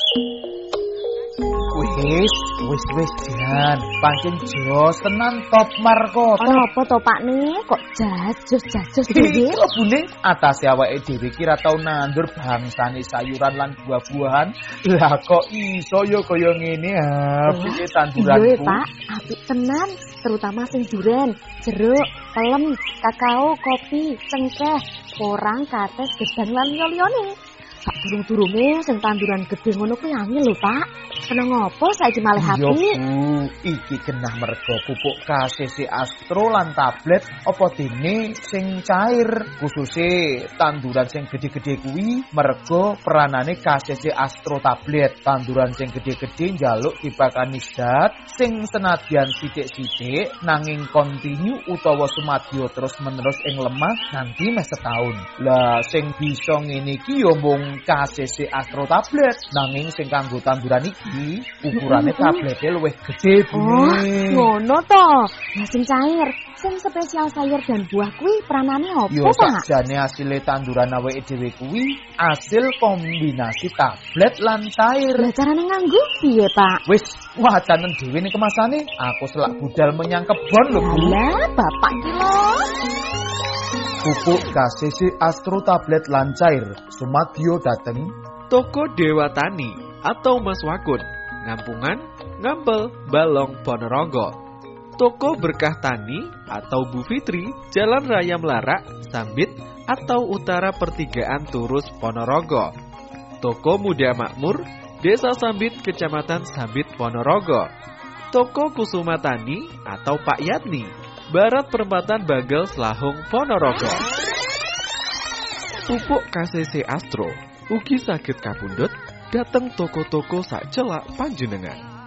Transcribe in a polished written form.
Wis Jan, pancen jos tenan top markota. Ana apa to Pak nih? Kok jajos dhewe? Bune atase awake dhewe ki ra tau nandur bangsane sayuran lan buah-buahan. Lah kok iso ya kaya ngene ha, piye tanduranku. Iya Pak, apik tenan, terutama sing duren, jeruk, pelem, kakao, kopi, cengkeh, porang, kates, gedang lan liya-liyane. Sak durung-durunge sing tanduran gedhe ngono kuwi angel lho, Pak. Seneng ngopo saiki malih apik? Iya Bu, iki genah merga pupuk KCC Astro lan tablet apa dene sing cair, khususe tanduran sing gedhe-gedhe kuwi merga peranane KCC Astro tablet. Tanduran sing gedhe-gedhe njaluk dipakani zat sing senadyan sithik-sithik nanging kontinu utawa sumadya terus-menerus ing lemah nganti mes setahun. Lah sing bisa ngene iki ya mung KCC Astro tablet, nanging sing kanggo tanduran iki ukurane tablete luwih gedhe Bu. Oh, ngono to. Lah sing cair, sing spesial sayur dan buah kuwi peranane Yo opo, Pak? sakjane asile tanduran awake dhewe kuwi asil kombinasi tablet lan cair. Lah carane nganggo piye, Pak? Wis wacanen dhewe ning kemasane, aku selak budal menyang kebon lho Bu. Lah, Bapak iki lho. Pupuk KCC Astro tablet lan cair sumadyo dateng Toko Dewa Tani atau Mas Wakun, Ngampungan, Ngampel, Balong, Ponorogo. Toko Berkah Tani atau Bu Fitri, Jalan Raya Melarak, Sambit atau Utara Pertigaan Turus, Ponorogo. Toko Muda Makmur, Desa Sambit, Kecamatan Sambit, Ponorogo. Toko Kusuma Tani atau Pak Yatni, Barat Perempatan Bagel, Selahung, Ponorogo. Pupuk KCC Astro ugi saged kapundhut dateng toko-toko sak celak panjenengan.